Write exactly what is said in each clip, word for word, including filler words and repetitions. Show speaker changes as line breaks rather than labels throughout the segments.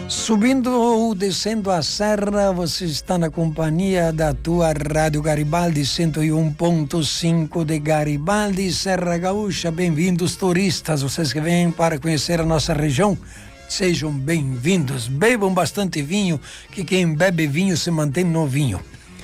Subindo ou descendo a serra, você está na companhia da tua Rádio Garibaldi cento e um ponto cinco de Garibaldi, Serra Gaúcha. Bem-vindos, turistas, vocês que vêm para conhecer a nossa região. Sejam bem-vindos, bebam bastante vinho, que quem bebe vinho se mantém novinho.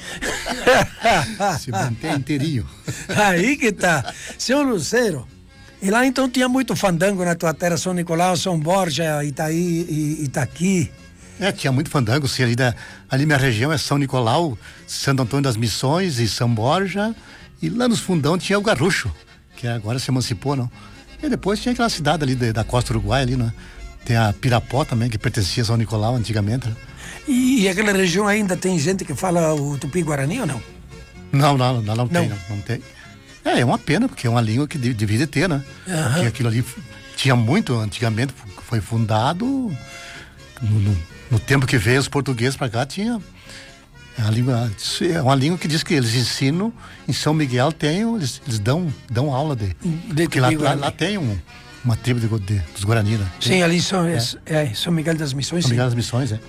Se mantém inteirinho.
Aí que tá. Seu Lucero, e lá então tinha muito fandango na tua terra, São Nicolau, São Borja, Itaí e Itaqui.
É, tinha muito fandango, sim, ali, da, ali minha região é São Nicolau, Santo Antônio das Missões e São Borja, e lá nos fundão tinha o Garrucho, que agora se emancipou, não? E depois tinha aquela cidade ali de, da costa uruguaia ali, né? Tem a Pirapó também, que pertencia a São Nicolau antigamente, né?
E, e aquela região ainda tem gente que fala o Tupi-Guarani ou não?
Não, não, não, não tem,
Não.
não, não tem. É, é uma pena, porque é uma língua que devia de ter, né?
Aham.
Porque aquilo ali tinha muito, antigamente foi fundado no, no, no tempo que veio os portugueses para cá, tinha a língua, é uma língua que diz que eles ensinam em São Miguel, tem, eles, eles dão, dão aula de,
De
porque lá, lá,
Tupi-Guarani.
lá tem um, uma tribo de, de, dos Guarani, né?
Sim, ali são, é. É, São Miguel das Missões.
São
Sim.
Miguel das Missões, é.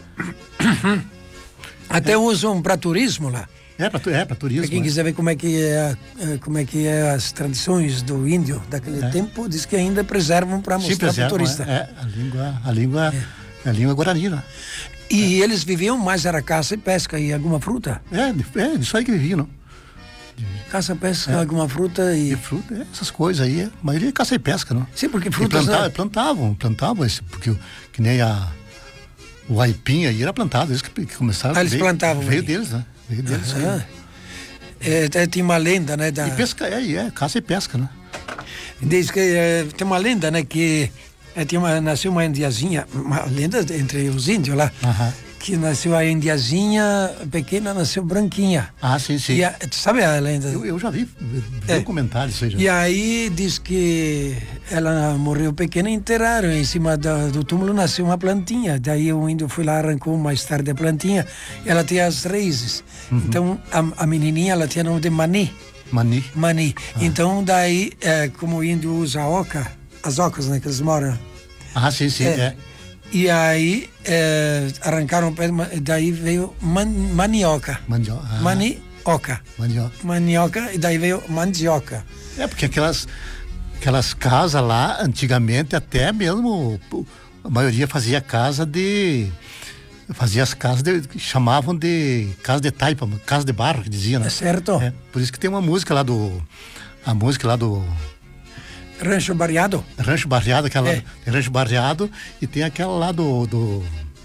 Até usam para turismo lá.
É para é, pra turismo.
Para quem
é.
quiser ver como é que é, eh, como é que é as tradições do índio daquele
É.
tempo, diz que ainda preservam para
Sim,
mostrar para o
preservam,
turista.
é, é, a língua, a língua, é. a língua Guarani, né?
E eles viviam mais era caça e pesca e alguma fruta.
É, é disso aí que viviam, não?
Caça, pesca,
É.
alguma fruta e...
E fruta, é, essas coisas aí, é, a maioria é caça e pesca, não?
Sim, porque
E
frutas...
plantava,
né?
plantavam, plantavam esse, porque o- que nem a, o aipim aí era plantado, eles que, que começaram.
Ah, eles
veio,
plantavam
Veio
aí.
deles, né? Veio deles.
Ah,
aí.
é, até tinha uma lenda, né? Da,
E pesca, é, e é, caça e pesca, né?
diz que eh, tem uma lenda, né? Que eh, tinha uma, nasceu uma indiazinha, uma lenda entre os índios lá,
Aham.
que nasceu a indiazinha pequena, nasceu branquinha.
Ah, sim, sim.
E a, tu sabe a lenda?
Eu, eu já vi, vi
É.
um comentário isso aí já.
E aí diz que ela morreu pequena e enterraram. Em cima da, do túmulo nasceu uma plantinha. Daí o índio foi lá, arrancou mais tarde a plantinha. E ela tinha as raízes.
Uhum.
Então a, a menininha ela tinha nome de Mani.
Mani.
Mani. Então daí, é, como o índio usa a oca, as ocas, né, que eles moram.
Ah, sim, sim,
É.
é.
E aí é, arrancaram o pé, e daí veio man, manioca.
Mandioca. Ah,
Manioca.
mandioca.
Manioca, e daí veio mandioca.
É, porque aquelas, aquelas casas lá, antigamente, até mesmo, a maioria fazia casa de. Fazia as casas de, que chamavam de casa de taipa, casa de barro, que dizia, né?
É certo?
É, por isso que tem uma música lá do. A música lá do
Rancho Barriado.
Rancho Barreado, aquela.
É.
Tem Rancho Barreado e tem aquela lá do. do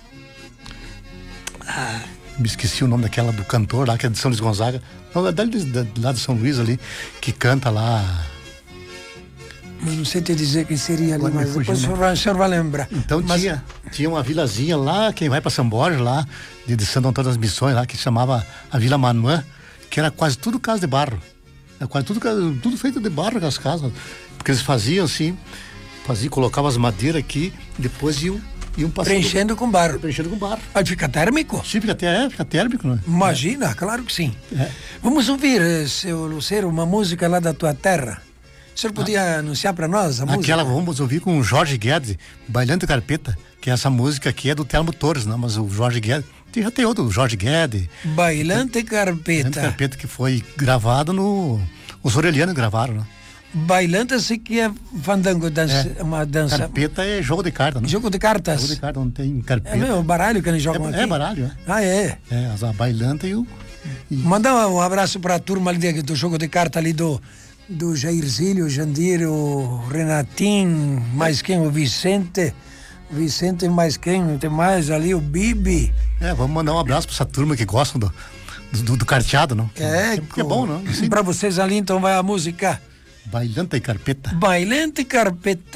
ah, me esqueci o nome daquela do cantor lá, que é de São Luís Gonzaga. Não, é dali, da- lá de São Luís ali, que canta lá.
Eu não sei te dizer quem seria ali,
Agora me
mas
fugiu,
depois o
né?
senhor vai, o senhor vai lembrar.
Então
Mas-
tinha, tinha uma vilazinha lá, quem vai para São Borja lá, de, de Santo Antônio das Missões lá, que chamava a Vila Manuã, que era quase tudo casa de barro. Era quase tudo, ca- tudo feito de barro aquelas casas. Porque eles faziam assim, faziam, colocavam as madeiras aqui, depois iam, iam passando.
Preenchendo com barro.
Preenchendo com barro.
Aí fica térmico?
Sim, fica até, é, fica térmico, né?
Imagina, claro que sim.
É.
Vamos ouvir, eh, seu Lucero, uma música lá da tua terra. O senhor podia anunciar para nós a música?
Aquela vamos ouvir com o Jorge Guedes, Bailando Carpeta, que essa música aqui é do Telmo Torres, não, mas o Jorge Guedes, tem- já tem outro, o Jorge Guedes,
Bailante
Bailando
Carpeta.
Carpeta, que foi gravado no... Os Orelhanos gravaram, né?
Bailante se que é fandango, dança,
É.
uma dança.
Carpeta é jogo de carta, né?
Jogo de cartas.
Jogo de carta, não tem carpeta.
É meu, baralho que eles jogam
É-
aqui.
é baralho, é.
Ah, é.
É, as- a bailanta e o... e-
Mandar um abraço para a turma ali de- do jogo de carta ali do, do Jairzinho, o Jandir, o Renatinho, mais quem? O Vicente. O Vicente, mais quem? Tem mais ali, o Bibi.
É, vamos mandar um abraço pra essa turma que gostam do, do, do carteado, não?
É,
que é bom, não? Assim,
Para vocês ali, então vai a música
bailanta e carpeta.
Bailante Carpeta.